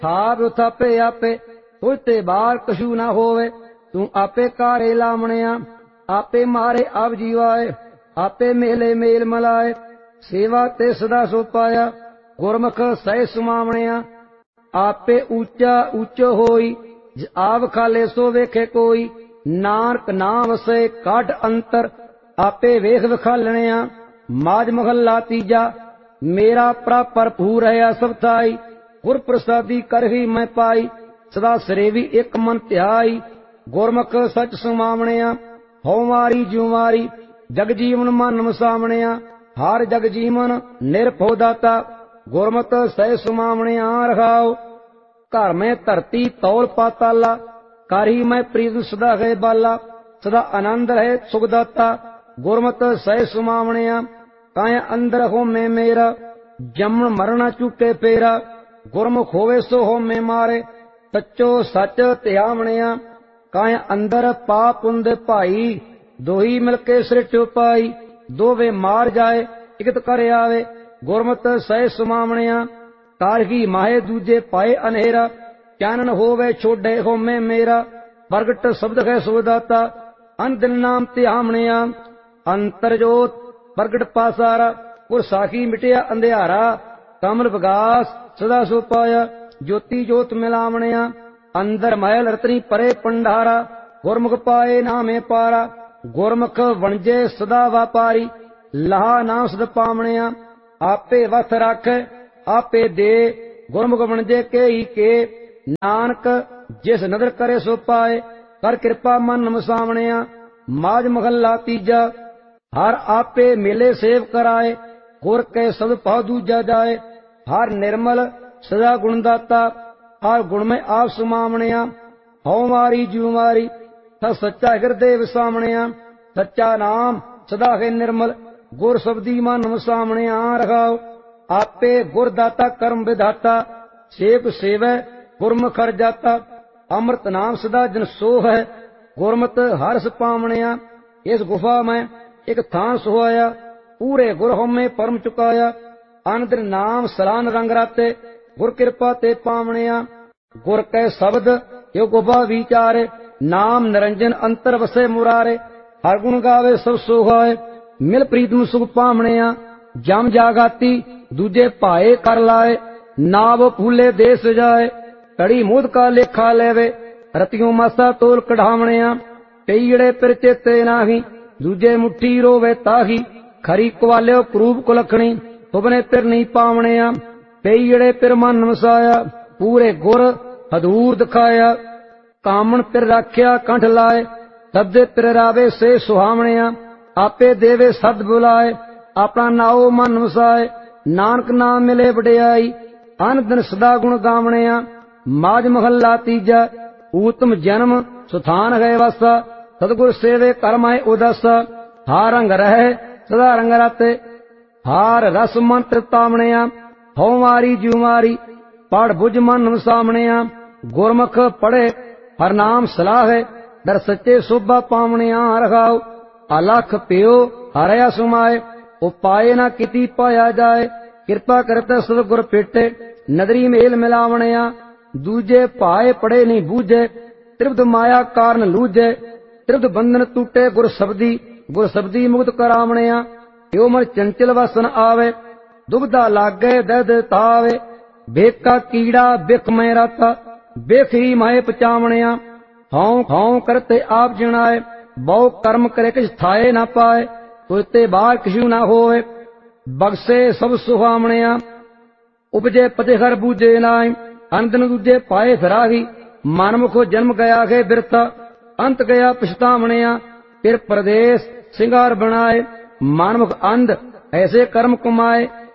थाप थापे आपे तुझ ते बाहर कछु ना होवे। तू आपे कारे लामणिया आपे मारे आप जीवाए आपे मेले मेल मलाए। सेवा ते सदा सो पाया गुरमुख सह सुमावणिया आपे ऊंचा ऊंचो होई। आप खाले सो वेखे कोई नानक नाम वसे काट अंतर आपे वेख विखालणिया। माज महला तीजा मेरा प्रापर भूर है सब थाई। गुर प्रसादी कर ही मैं पाई सदा सरेवी एक मन ध्याई। गुरमुख सच सुमावणिया हो मारी ज्यू मारी जग जीवन मन मसावणिया। हार जग जीवन निरभो दाता गुरमत सह सुमावणिया रखाओ। घर में धरती तौल पाताला कारी मैं प्रीत सदा है बाला। सदा आनंद है सुखदाता गुरमत सह सुमावणिया। काया अंदर हो में मेरा जमन मरना चुके फेरा। गुरमुख होवे सो हो में मारे सच्चो सच त्यावणिया। काया अंदर पाप पुंद भाई दोही मिलके सृष्टि पाई। दोवे मार जाए इकत कर आवे गुरमत सह सुमावणिया। कारही माहे दूजे पाए अनहेरा चानन होवे छोड़े हो में मेरा। प्रगट शब्द है सुदाता अंदिन नाम त्यावणिया। अंतरजोत प्रगट पासारा और साखी मिटिया अंधियारा। कमल विगास सदा सो पाया ज्योति जोत मिलावणिया। अंदर महल रतनी परे पंडारा गुरमुख पाए नामे पारा। गुरमुख वणजे सदा व्यापारी लहा नाम सद पावणिया। आपे वथ राखे आपे दे गुरमुख वणजे के ही के। नानक जिस नदर करे सो पाए कर कृपा मन मसावणिया। माज महला तीजा हर आपे मेले सेव कराए गुर के सब पाव दूजा जाए। हर निर्मल सदा गुणदाता हर गुण में आप सुमावणिया। हौ मारी ज्यू मारी था सच्चा हृदय विसावणिया। सच्चा नाम सदा है निर्मल गुर शब्दी मन मसावणिया रखाओ। आपे गुरदाता कर्म विधाता सेवक सेवै गुरमुख हर जाता। अमृत नाम सदा जन सो है गुरमत हर्ष पावणिया। इस गुफा में एक थान सोहाया पूरे गुर होमे परम चुकाया। अनंत नाम सलान रंग राते गुर कृपा ते पावणिया। गुर कै शब्द यो गुफा विचारे नाम निरंजन अंतर वसे मुरारे। हर गुण गावे सब सोहाए मिल प्रीतम सुख पावणिया। जम जागाती दूजे भाए कर लाए नाव फूले देश जाए। कड़ी मुद का लेखा लेवे रतियों मासा तोल कढ़ावणिया। कईड़े पिर चेते नाही दूजे मुट्ठी रोवे ताही। खरी कुवाल्यो क्रूप कुलखणी तुबने पिर नहीं पावणिया। कईड़े पिर मन मसाया पूरे गुर हदूर दिखाया। कामन पिर राख्या कंठ लाए सब्दे पिर रावे से सुहावणिया। आपे देवे सद बुलाए अपना नाओ मन वसाए। नानक नाम मिले वडियाई अन दिन सदा गुण गावणिया। माज महला तीजा ऊतम जन्म सुथान गए वासा। सतगुर सेवे कर्माए उदासा। हार रंग रहे सदा रंग राते हार रस मंत्र तावणिया। हौ मारी ज्यू मारी पढ़ बुझ मन वसावणिया। गुरमुख पढ़े हर नाम सलाह डर सच्चे शोभा पावणिया रखाओ। अलख प्यो हरया सुमाए उपाय ना किती पाया जाए। कृपा करते सतगुर पेटे नदरी मेल मिलावणिया। दूजे पाए पड़े नहीं बूझे त्रिपद माया कारण लूझे। त्रिपद बंधन टूटे गुर शब्दी मुक्त करावणिया। यो मन चंचल वसन आवे दुबदा लागे दद तावे। बेका कीड़ा बिख में राता बिख ही माए पचावणिया। हौं हौं करते आप जिणाए बहु कर्म करे किछ थाए ना पाए। तुझते बाहर किछु ना होवे बगसे सब सुहावणिया। उपजे पतिहर बूझे नाई अंदन दूजे पाए फिराही। मनमुखो जन्म गया है बिरता अंत गया पछतावणिया। फिर प्रदेश सिंगार बनाए मनमुख अंध ऐसे कर्म कमाए।